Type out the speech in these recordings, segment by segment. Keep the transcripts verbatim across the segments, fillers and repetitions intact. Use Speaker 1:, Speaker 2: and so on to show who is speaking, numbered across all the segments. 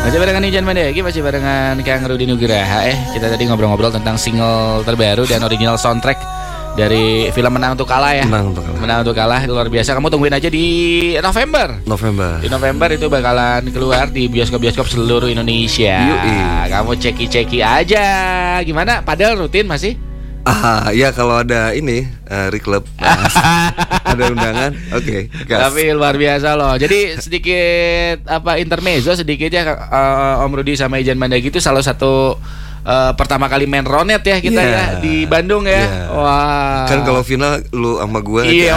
Speaker 1: Masih barengan Ijan Mandegi, masih barengan Kang Rudy Nugraha. Eh, kita tadi ngobrol-ngobrol tentang single terbaru dan original soundtrack dari film Menang Untuk Kalah ya.
Speaker 2: Menang Untuk Kalah.
Speaker 1: Menang Untuk Kalah, luar biasa. Kamu tungguin aja di November.
Speaker 2: November.
Speaker 1: Di November itu bakalan keluar di bioskop-bioskop seluruh Indonesia.
Speaker 2: Yui.
Speaker 1: Kamu ceki-ceki aja. Gimana? Padahal rutin masih?
Speaker 2: Ah, ya kalau ada ini uh, Reclub ada undangan, oke. Okay,
Speaker 1: tapi luar biasa loh. Jadi sedikit apa intermezzo sedikit ya, uh, Om Rudy sama Ijan Mandegi itu salah satu uh, pertama kali main Ronet ya kita yeah. ya di Bandung ya. Yeah. Wah.
Speaker 2: Kan kalau final lu sama gue.
Speaker 1: Iya.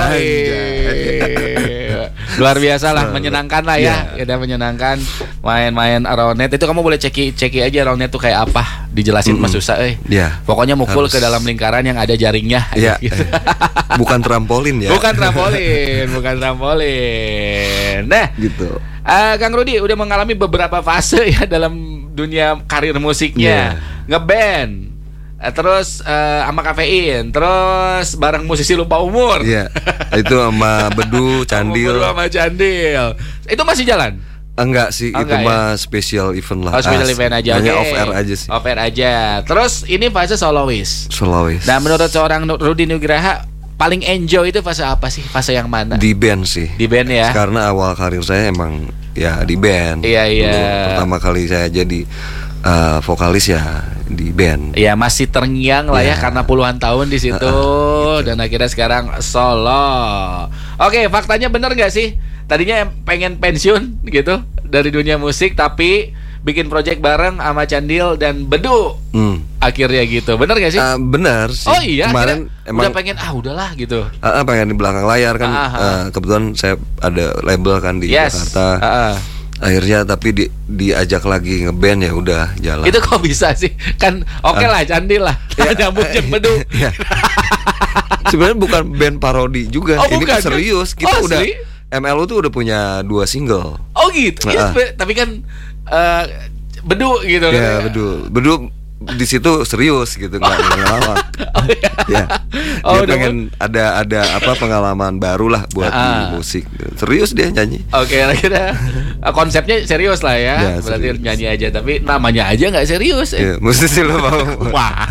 Speaker 1: Luar biasa lah, menyenangkan lah ya. Yeah. Kita menyenangkan main-main Ronet itu. Kamu boleh ceki ceki aja Ronet itu kayak apa. Dijelasin Mas Susah eh.
Speaker 2: Yeah.
Speaker 1: Pokoknya mukul Harus. ke dalam lingkaran yang ada jaringnya.
Speaker 2: Iya. Yeah. Gitu. Bukan trampolin ya.
Speaker 1: Bukan trampolin, bukan trampolin. Nah,
Speaker 2: gitu.
Speaker 1: Uh, Kang Rudy udah mengalami beberapa fase ya dalam dunia karir musiknya. Yeah. Ngeband, uh, terus uh, sama kafein, terus bareng musisi lupa umur.
Speaker 2: Iya. Yeah. Itu sama Bedu, Candil.
Speaker 1: Bedu sama Candil. Itu masih jalan?
Speaker 2: Enggak sih, oh, itu mah ya? Special event lah.
Speaker 1: Oh, special event aja.
Speaker 2: Hanya
Speaker 1: okay.
Speaker 2: off air aja sih.
Speaker 1: Off air aja. Terus ini fase solois.
Speaker 2: Solois.
Speaker 1: Nah, menurut seorang Rudy Nugraha paling enjoy itu fase apa sih? Fase yang mana?
Speaker 2: Di band sih.
Speaker 1: Di band ya.
Speaker 2: Karena awal karir saya emang ya di band.
Speaker 1: Iya iya.
Speaker 2: Dulu, pertama kali saya jadi uh, vokalis ya di band.
Speaker 1: Iya, masih terngiang lah ya, ya karena puluhan tahun di situ uh, uh, gitu. Dan akhirnya sekarang solo. Oke, faktanya bener nggak sih? Tadinya pengen pensiun gitu dari dunia musik, tapi bikin project bareng sama Candil dan Bedu. Hmm. Akhirnya gitu. Bener gak sih?
Speaker 2: Uh, bener sih.
Speaker 1: Oh iya,
Speaker 2: kemarin emang
Speaker 1: udah pengen ah udahlah gitu.
Speaker 2: Uh, uh, pengen di belakang layar kan. Uh, uh, kebetulan saya ada label kan di
Speaker 1: yes.
Speaker 2: Jakarta. Uh, uh. Akhirnya tapi di, diajak lagi ngeband ya udah jalan.
Speaker 1: Itu kok bisa sih? Kan oke okay uh, lah Candil lah. Ya, nyambung jeung Bedu. Ya.
Speaker 2: Sebenarnya bukan band parodi juga.
Speaker 1: Oh,
Speaker 2: ini
Speaker 1: bukan,
Speaker 2: kan serius. Kita
Speaker 1: oh,
Speaker 2: udah
Speaker 1: seri?
Speaker 2: M L U tuh udah punya dua single.
Speaker 1: Oh gitu. Uh, ya, tapi kan uh, Bedu gitu.
Speaker 2: Ya kan? Bedu, Bedu di situ serius gitu, nggak ngelawak. Oh, iya. Ya. Dia oh, pengen udah... ada ada apa pengalaman baru lah buat uh. di musik. Serius dia nyanyi.
Speaker 1: Oke, okay, kira konsepnya serius lah ya. Ya berarti serius. Nyanyi aja, tapi namanya aja nggak serius.
Speaker 2: Ya, mesti sih lo mau.
Speaker 1: Wah.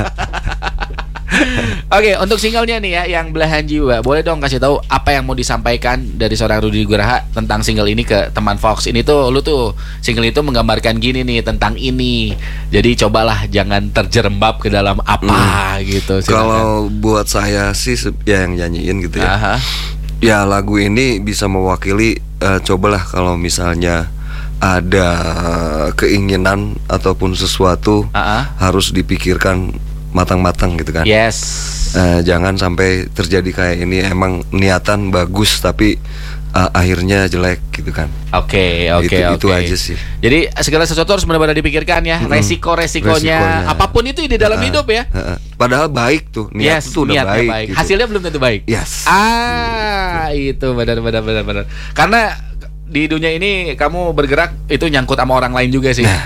Speaker 1: Oke, okay, untuk singlenya nih ya, yang Belahan Jiwa, boleh dong kasih tahu apa yang mau disampaikan dari seorang Rudy Nugraha tentang single ini ke teman Fox. Ini tuh lu tuh single itu menggambarkan gini nih tentang ini. Jadi cobalah jangan terjerembab ke dalam apa hmm. gitu.
Speaker 2: Kalau buat saya sih ya yang nyanyiin gitu ya. Aha. Ya lagu ini bisa mewakili. Uh, cobalah kalau misalnya ada keinginan ataupun sesuatu uh-uh. harus dipikirkan matang-matang gitu kan.
Speaker 1: Yes.
Speaker 2: Uh, jangan sampai terjadi kayak ini. Emang niatan bagus tapi uh, akhirnya jelek gitu kan.
Speaker 1: Oke, okay, oke, okay,
Speaker 2: oke. Itu
Speaker 1: okay.
Speaker 2: aja sih.
Speaker 1: Jadi segala sesuatu harus benar-benar dipikirkan ya. Mm-hmm. Resiko-resikonya, apapun itu di dalam uh, hidup ya. Uh, uh.
Speaker 2: Padahal baik tuh, niat
Speaker 1: yes,
Speaker 2: itu udah baik.
Speaker 1: baik.
Speaker 2: Gitu.
Speaker 1: Hasilnya belum tentu baik.
Speaker 2: Yes.
Speaker 1: Ah, gitu. itu benar-benar benar-benar. Karena di dunia ini kamu bergerak itu nyangkut sama orang lain juga sih.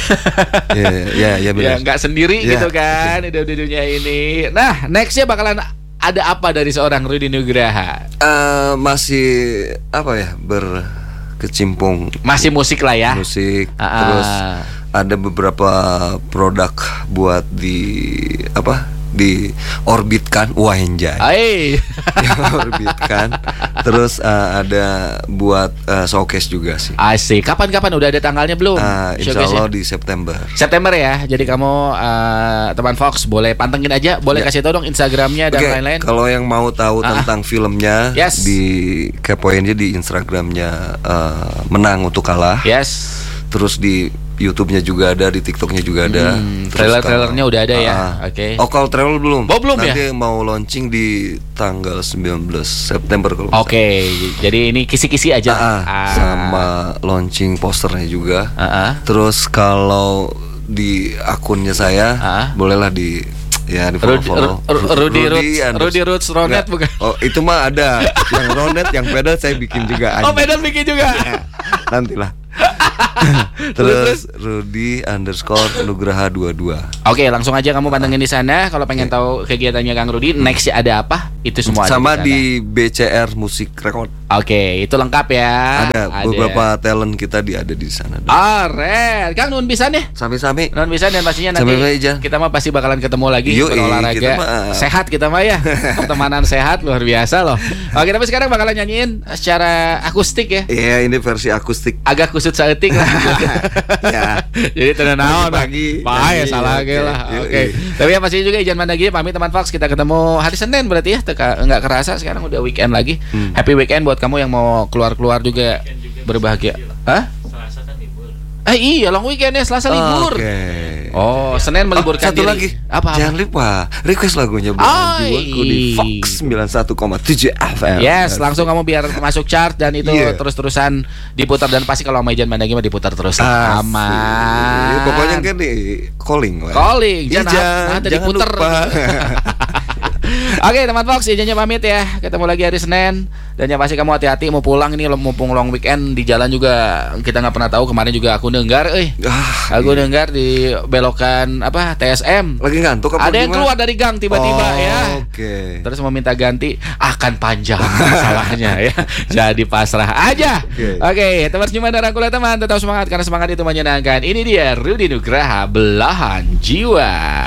Speaker 2: Ya, ya, ya benar.
Speaker 1: Ya nggak sendiri ya. Gitu kan di dunia ini. Nah, nextnya bakalan ada apa dari seorang Rudy Nugraha?
Speaker 2: Uh, masih apa ya berkecimpung.
Speaker 1: Masih musik lah ya.
Speaker 2: Musik.
Speaker 1: Uh-uh.
Speaker 2: Terus ada beberapa produk buat di apa? Diorbitkan, wah enjay.
Speaker 1: Ay.
Speaker 2: Diorbitkan. Terus uh, ada buat uh, showcase juga sih.
Speaker 1: Asik. Kapan-kapan udah ada tanggalnya belum?
Speaker 2: Uh, Insya Allah di September.
Speaker 1: September ya. Jadi kamu uh, teman Fox boleh pantengin aja. Boleh ya. Kasih tahu dong Instagramnya dan okay. lain-lain.
Speaker 2: Kalau yang mau tahu uh-uh. tentang filmnya,
Speaker 1: yes.
Speaker 2: di kepoin aja di Instagramnya uh, Menang Untuk Kalah.
Speaker 1: Yes.
Speaker 2: Terus di YouTube-nya juga ada, di TikTok-nya juga ada.
Speaker 1: Hmm, trailer-trailernya udah ada ya.
Speaker 2: uh,
Speaker 1: Oke. Okay.
Speaker 2: Oh, kalau trailer belum.
Speaker 1: Oh, belum
Speaker 2: Nanti
Speaker 1: ya?
Speaker 2: mau launching di tanggal sembilan belas September kalau.
Speaker 1: Oke. Okay. Jadi ini kisi-kisi aja.
Speaker 2: Uh, ah. Sama launching posternya juga.
Speaker 1: Uh-uh.
Speaker 2: Terus kalau di akunnya saya, uh-uh. bolehlah di ya di follow-follow.
Speaker 1: Rudy Roots, Rudy Roots Ronet bukan?
Speaker 2: Oh, itu mah ada. Yang Ronet, yang pedal saya bikin juga.
Speaker 1: Oh, pedal bikin juga.
Speaker 2: Nantilah. Terus Rudy underscore Nugraha dua puluh dua.
Speaker 1: Oke, langsung aja kamu pantengin di sana. Kalau pengen okay. tahu kegiatannya Kang Rudy, next ada apa? Itu semua
Speaker 2: sama
Speaker 1: ada di,
Speaker 2: di B C R Musik Record.
Speaker 1: Oke, itu lengkap ya.
Speaker 2: Ada, ada beberapa talent kita di ada di sana.
Speaker 1: Alright, Kang nun bisa nih.
Speaker 2: Sami-sami.
Speaker 1: Nun bisa dan pastinya nanti kita mah pasti bakalan ketemu lagi
Speaker 2: Yui,
Speaker 1: berolahraga.
Speaker 2: kita mah.
Speaker 1: Sehat kita mah ya. Pertemanan sehat luar biasa loh. Oke, tapi sekarang bakalan nyanyiin secara akustik ya.
Speaker 2: Iya, ini versi akustik.
Speaker 1: Agak kusut saeutik lah.
Speaker 2: Ya.
Speaker 1: Jadi tenang naon
Speaker 2: pagi.
Speaker 1: Bahaya salah ge lah. Oke. Tapi ya masih juga Ijan Mandagi pamit teman Fox, kita ketemu hari Senin berarti ya. Teka, enggak kerasa sekarang udah weekend lagi. Hmm. Happy weekend buat kamu yang mau keluar-keluar juga, juga berbahagia. Hah? Selasa kan libur. Eh iya, long weekend ya, Selasa libur. Oke. Okay. Oh, Senin meliburkan
Speaker 2: oh, satu
Speaker 1: diri.
Speaker 2: lagi.
Speaker 1: Apa, apa?
Speaker 2: Jangan lupa request lagunya buat juaku di Fox sembilan puluh satu koma tujuh F M.
Speaker 1: Yes, langsung kamu biar masuk chart dan itu yeah. terus-terusan diputar dan pasti kalau sama Ijan Mandagi mah diputar terus.
Speaker 2: Ah,
Speaker 1: aman.
Speaker 2: Pokoknya kan di calling lah.
Speaker 1: Calling, jangan,
Speaker 2: jangan, jangan
Speaker 1: diputer.
Speaker 2: lupa.
Speaker 1: Oke teman Fox, Ijannya pamit ya. Ketemu lagi hari Senin. Dan yang pasti kamu hati-hati mau pulang ini, mumpung long weekend di jalan juga kita nggak pernah tahu. Kemarin juga aku dengar, eh, ah, aku iya. dengar di belokan apa T S M.
Speaker 2: Lagi ngantuk apa?
Speaker 1: Ada yang keluar dari gang tiba-tiba
Speaker 2: oh,
Speaker 1: ya.
Speaker 2: Oke. Okay.
Speaker 1: Terus mau minta ganti, akan panjang masalahnya ya. Jadi pasrah aja. Oke, okay. okay, teman Juman dan Rangkula teman, tetap semangat karena semangat itu menyenangkan. Ini dia Rudy Nugraha, Belahan Jiwa.